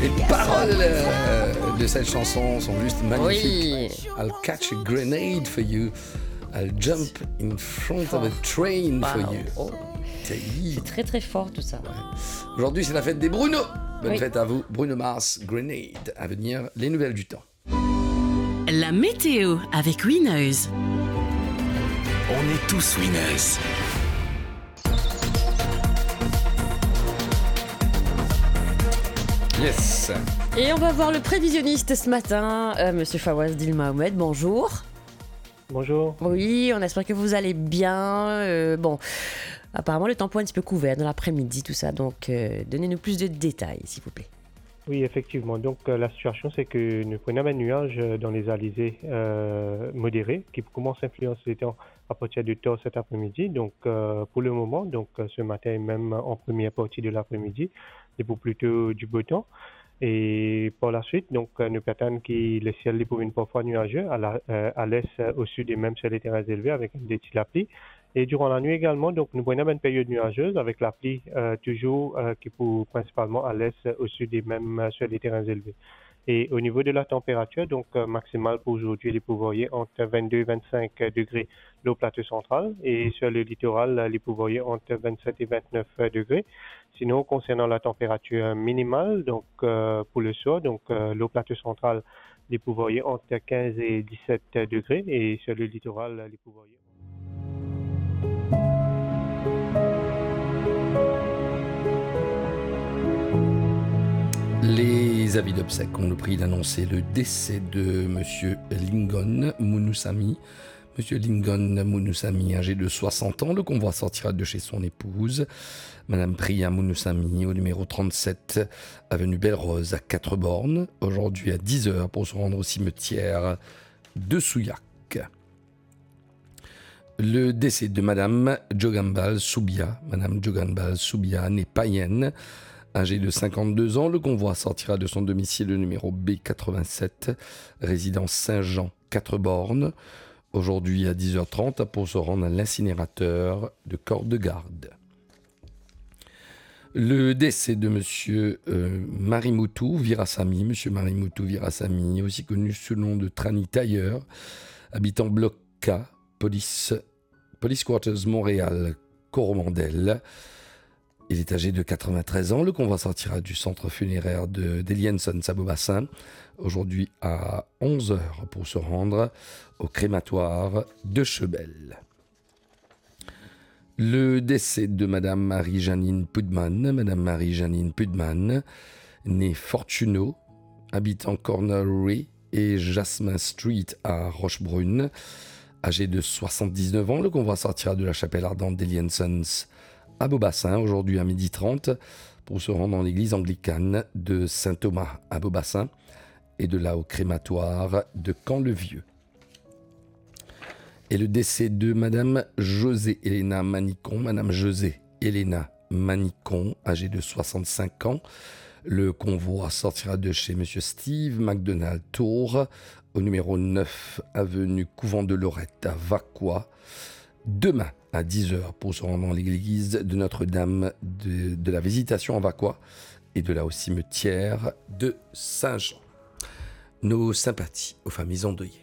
Les paroles de cette chanson sont juste magnifiques. Oui. I'll catch a grenade for you. I'll jump in front of a train for you. Oh. C'est Très très fort tout ça. Aujourd'hui, c'est la fête des Bruno. Bonne Oui. fête à vous. Bruno Mars, Grenade. À venir, les nouvelles du temps. La météo avec Winners. On est tous winners. Yes. Et on va voir le prévisionniste ce matin, Monsieur Fawaz Dil Mahomed. Bonjour. Bonjour. Oui, on espère que vous allez bien. Bon, apparemment le tempo est un petit peu couvert dans l'après-midi, tout ça. Donc, donnez-nous plus de détails, s'il vous plaît. Oui, effectivement. Donc, la situation, c'est que nous prenons un nuage dans les alizés modérés qui commencent à influencer les temps à partir de tard cet après-midi. Donc, pour le moment, donc ce matin et même en première partie de l'après-midi, c'est pour plutôt du beau temps. Et par la suite, donc, nous attendons que le ciel est pour une parfois nuageux à l'est, au sud et même sur les terrains élevés avec des petites pluies. Et durant la nuit également, donc, nous prenons une période nuageuse avec la pluie toujours qui pour principalement à l'est, au sud et même sur les terrains élevés. Et au niveau de la température, donc maximale pour aujourd'hui, les pouvoirs entre 22 et 25 degrés au plateau central et sur le littoral, les pouvoirs entre 27 et 29 degrés. Sinon, concernant la température minimale, donc pour le soir, donc le plateau central, les pouvoirs entre 15 et 17 degrés et sur le littoral, les pouvoirs. Les avis d'obsèques ont le prix d'annoncer le décès de Monsieur Lingon Mounoussami. Monsieur Lingon Mounoussami, âgé de 60 ans, le convoi sortira de chez son épouse, Madame Priya Mounoussami, au numéro 37, avenue Belle-Rose, à 4 bornes, aujourd'hui à 10h pour se rendre au cimetière de Souillac. Le décès de Madame Jogambal Soubia, Madame Jogambal Soubia, née païenne, âgée de 52 ans, le convoi sortira de son domicile le numéro B87, résidence Saint-Jean, 4 bornes, aujourd'hui à 10h30 pour se rendre à l'incinérateur de Corps-de-Garde. Le décès de Monsieur Marimoutou Virasamy, Monsieur Marimoutou Virasamy, aussi connu sous le nom de Trani Tailleur, habitant bloc K, Police Quarters Montréal, Coromandel. Il est âgé de 93 ans. Le convoi sortira du centre funéraire d'Elienson à Beaubassin, aujourd'hui à 11h pour se rendre au crématoire de Chebel. Le décès de Madame Marie-Janine Pudman, Madame Marie-Janine Pudman, née Fortuneau, habitant Cornery et Jasmin Street à Rochebrune, âgée de 79 ans. Le convoi sortira de la chapelle ardente d'Eliensons à Beaubassin, aujourd'hui à 12h30, pour se rendre dans l'église anglicane de Saint-Thomas à Beaubassin, et de là au crématoire de Camp-le-Vieux. Et le décès de Madame José Héléna Manicon, Madame José Héléna Manicon, âgée de 65 ans. Le convoi sortira de chez Monsieur Steve McDonald Tour, au numéro 9, avenue Couvent de Lorette à Vaqua, demain à 10h pour se rendre dans l'église de Notre-Dame de la Visitation à Vaqua et de là au cimetière de Saint-Jean. Nos sympathies aux familles endeuillées.